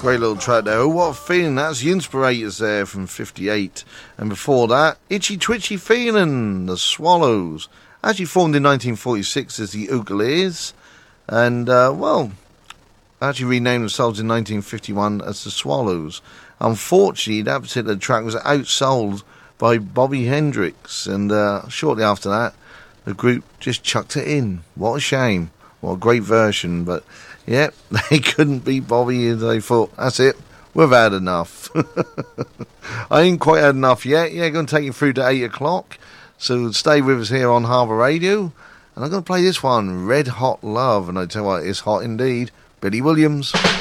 Great little track there. Oh, what a feeling. That's the Inspirators there from 58. And before that, Itchy Twitchy Feeling, the Swallows. Actually formed in 1946 as the Oogalies. And, actually renamed themselves in 1951 as the Swallows. Unfortunately, that particular track was outsold by Bobby Hendrix. And shortly after that, the group just chucked it in. What a shame. What a great version, but... yeah, they couldn't beat Bobby, and they thought, that's it, we've had enough. I ain't quite had enough yet. Yeah, going to take you through to 8 o'clock. So stay with us here on Harbour Radio. And I'm going to play this one, Red Hot Love. And I tell you what, it's hot indeed. Billy Williams.